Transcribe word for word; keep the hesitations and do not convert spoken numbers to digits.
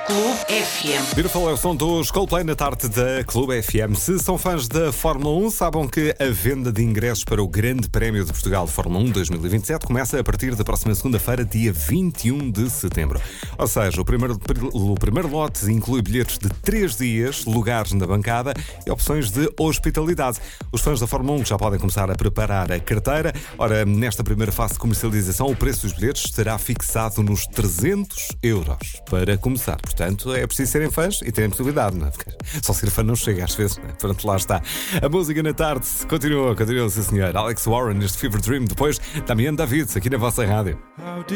Clube F M. Beautiful é o som dos Coldplay na tarde da Clube F M. Se são fãs da Fórmula um, saibam que a venda de ingressos para o Grande Prémio de Portugal de Fórmula um dois mil e vinte e sete começa a partir da próxima segunda-feira, dia vinte e um de setembro. Ou seja, o primeiro, o primeiro lote inclui bilhetes de três dias, lugares na bancada e opções de hospitalidade. Os fãs da Fórmula um já podem começar a preparar a carteira. Ora, nesta primeira fase de comercialização, o preço dos bilhetes estará fixado nos trezentos euros para começar. Portanto, é preciso serem fãs e terem possibilidade, não é? Porque só ser fã não chega às vezes, não é? Pronto, lá está. A música na tarde continua, continua, sim senhor. Alex Warren neste Fever Dream, depois Damian David aqui na vossa rádio.